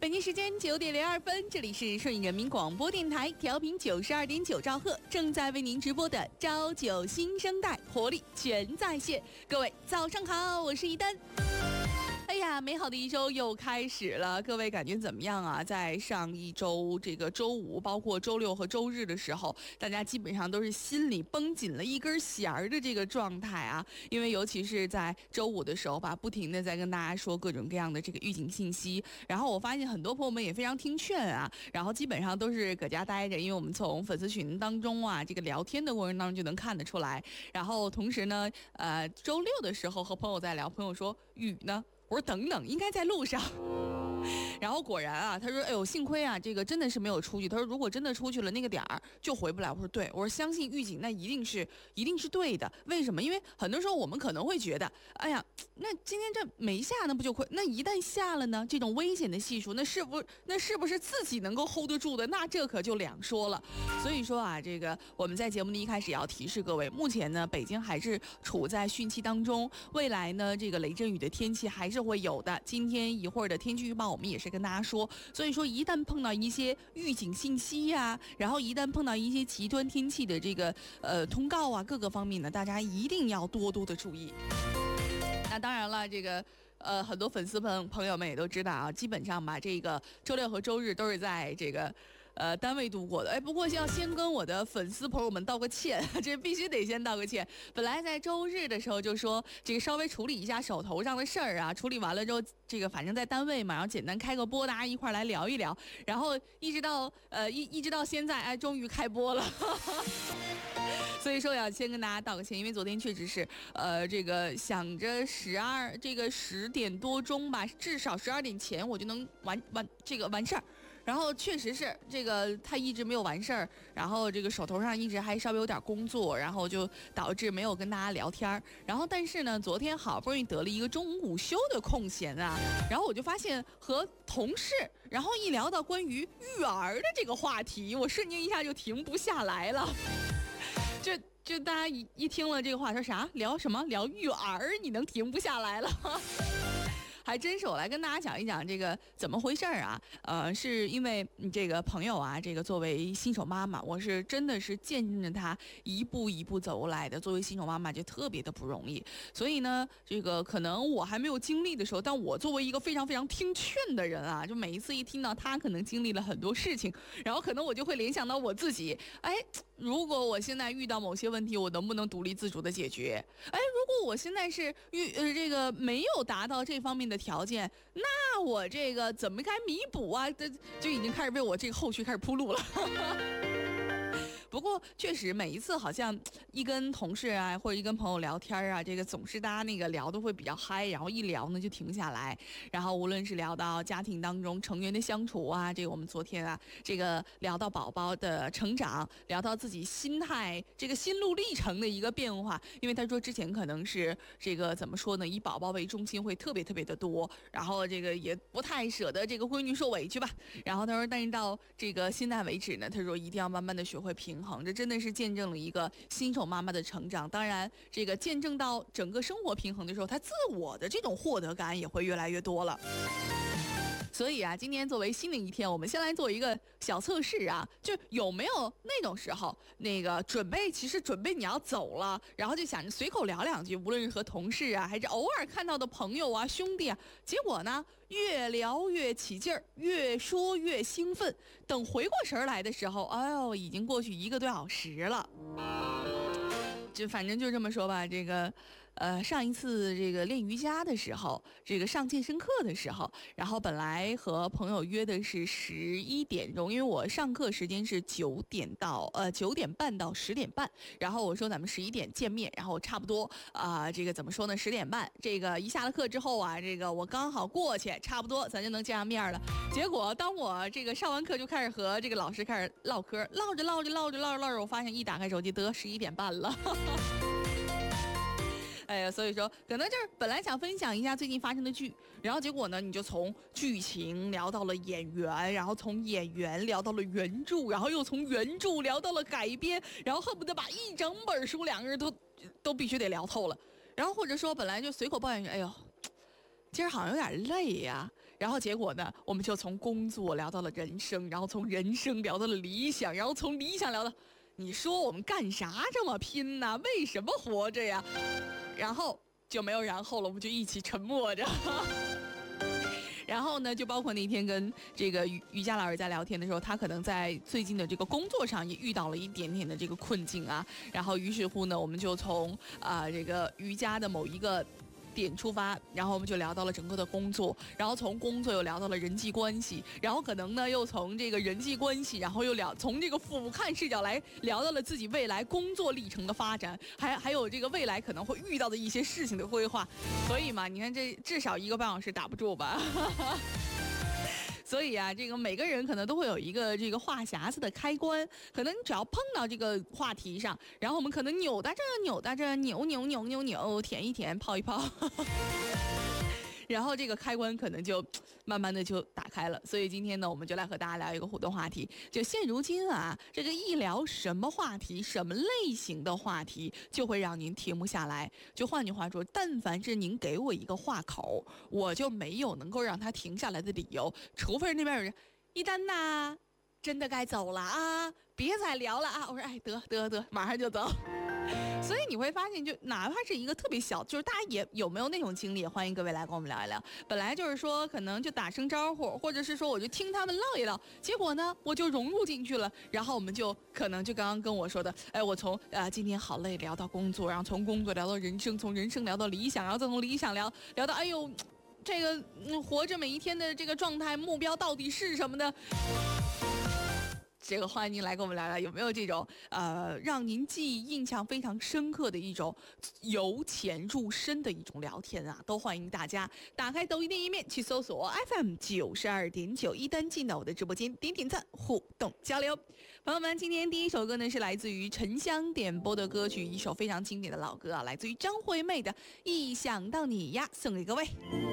北京时间9:02，这里是顺义人民广播电台调频92.9兆赫，正在为您直播的朝9新生代，活力全在线。各位早上好，我是一丹。哎呀，美好的一周又开始了，各位感觉怎么样啊？在上一周这个周五，包括周六和周日的时候，大家基本上都是心里绷紧了一根弦儿的这个状态啊。因为尤其是在周五的时候吧，不停的在跟大家说各种各样的这个预警信息。然后我发现很多朋友们也非常听劝啊，然后基本上都是搁家待着，因为我们从粉丝群当中啊，这个聊天的过程当中就能看得出来。然后同时呢，周六的时候和朋友在聊，朋友说雨呢？我说等等，应该在路上。然后果然啊，他说：“哎呦，幸亏啊，这个真的是没有出去。”他说：“如果真的出去了，那个点儿就回不来。”我说：“对。”我说：“相信预警，那一定是对的。为什么？因为很多时候我们可能会觉得，哎呀，那今天这没下，那不就亏？那一旦下了呢？这种危险的系数，那是不是自己能够 hold 得住的？那这可就两说了。所以说啊，这个我们在节目的一开始也要提示各位，目前呢，北京还是处在汛期当中，未来呢，这个雷阵雨的天气还是会有的。今天一会儿的天气预报，我们也是跟大家说，所以说一旦碰到一些预警信息呀，然后一旦碰到一些极端天气的这个通告啊，各个方面呢，大家一定要多多的注意。那当然了，这个很多粉丝朋友们也都知道啊，基本上吧，这个周六和周日都是在这个单位度过的。哎，不过要先跟我的粉丝朋友们道个歉，这必须得先道个歉。本来在周日的时候就说这个稍微处理一下手头上的事儿啊，处理完了之后，这个反正在单位嘛，然后简单开个播，大家一块儿来聊一聊。然后一直到现在，哎，终于开播了。所以说要先跟大家道个歉，因为昨天确实是，这个想着10点多钟吧，至少12点前我就能完事儿，然后确实是这个他一直没有完事儿，然后这个手头上一直还稍微有点工作，然后就导致没有跟大家聊天。然后但是呢，昨天好不容易得了一个中午午休的空闲啊，然后我就发现和同事，然后一聊到关于育儿的这个话题，我瞬间一下就停不下来了。就大家一听了这个话，说啥聊什么聊育儿，你能停不下来了？还真是，我来跟大家讲一讲这个怎么回事儿啊？是因为这个朋友啊，这个作为新手妈妈，我是真的是见证着她一步一步走过来的。作为新手妈妈就特别的不容易，所以呢，这个可能我还没有经历的时候，但我作为一个非常非常听劝的人啊，就每一次一听到她可能经历了很多事情，然后可能我就会联想到我自己，哎，如果我现在遇到某些问题，我能不能独立自主的解决？哎，如果我现在是这个没有达到这方面的条件，那我这个怎么该弥补啊？就已经开始为我这个后续开始铺路了。不过确实每一次好像一跟同事啊或者一跟朋友聊天啊，这个总是大家那个聊都会比较嗨，然后一聊呢就停下来，然后无论是聊到家庭当中成员的相处啊，这个我们昨天啊这个聊到宝宝的成长，聊到自己心态这个心路历程的一个变化，因为他说之前可能是这个怎么说呢，以宝宝为中心会特别特别的多，然后这个也不太舍得这个闺女受委屈吧，然后他说但是到这个现在为止呢，他说一定要慢慢的学会平衡，这真的是见证了一个新手妈妈的成长。当然这个见证到整个生活平衡的时候，她自我的这种获得感也会越来越多了。所以啊，今天作为新的一天，我们先来做一个小测试啊，就有没有那种时候，那个准备你要走了，然后就想着随口聊两句，无论是和同事啊，还是偶尔看到的朋友啊、兄弟啊，结果呢，越聊越起劲儿，越说越兴奋，等回过神来的时候，哎呦，已经过去1个多小时了。就反正就这么说吧，这个，上一次这个练瑜伽的时候，这个上健身课的时候，然后本来和朋友约的是11点钟，因为我上课时间是9点半到10点半，然后我说咱们11点见面，然后差不多这个怎么说呢，10点半，这个一下了课之后啊，这个我刚好过去，差不多咱就能见上面了。结果当我这个上完课就开始和这个老师开始唠嗑，唠着，我发现一打开手机得11点半了。哎呀，所以说可能就是本来想分享一下最近发生的剧，然后结果呢，你就从剧情聊到了演员，然后从演员聊到了原著，然后又从原著聊到了改编，然后恨不得把一整本书两个人都必须得聊透了。然后或者说本来就随口抱怨，哎呦，今儿好像有点累呀， 然后结果呢，我们就从工作聊到了人生，然后从人生聊到了理想，然后从理想聊到，你说我们干啥这么拼呢？为什么活着呀？然后就没有然后了，我们就一起沉默着。然后呢，就包括那天跟这个瑜伽老师在聊天的时候，他可能在最近的这个工作上也遇到了一点点的这个困境啊。然后于是乎呢，我们就从这个瑜伽的某一个点出发，然后我们就聊到了整个的工作，然后从工作又聊到了人际关系，然后可能呢又从这个人际关系，然后又从这个俯瞰视角来聊到了自己未来工作历程的发展，还有这个未来可能会遇到的一些事情的规划。所以嘛，你看这至少1个半小时打不住吧。所以啊，这个每个人可能都会有一个这个话匣子的开关，可能你只要碰到这个话题上，然后我们可能扭打着，扭，舔一舔，泡一泡。然后这个开关可能就慢慢的就打开了。所以今天呢，我们就来和大家聊一个互动话题。就现如今啊，这个一聊什么话题，什么类型的话题，就会让您停不下来。就换句话说，但凡是您给我一个话口，我就没有能够让他停下来的理由，除非那边有人，一丹呐，真的该走了啊，别再聊了啊。我说哎，得，马上就走。所以你会发现，就哪怕是一个特别小，就是大家也有没有那种经历，也欢迎各位来跟我们聊一聊。本来就是说可能就打声招呼，或者是说我就听他们唠一唠，结果呢我就融入进去了，然后我们就可能就刚刚跟我说的，哎，我从今天好累聊到工作，然后从工作聊到人生，从人生聊到理想，然后再从理想聊到哎呦，这个活着每一天的这个状态目标到底是什么呢？这个欢迎您来跟我们聊聊，有没有这种让您记忆印象非常深刻的一种由浅入深的一种聊天啊？都欢迎大家打开抖音的一面去搜索 FM92.9，一单进到我的直播间，点赞互动交流。朋友们，今天第一首歌呢是来自于沉香点播的歌曲，一首非常经典的老歌啊，来自于张惠妹的《一想到你呀》，送给各位。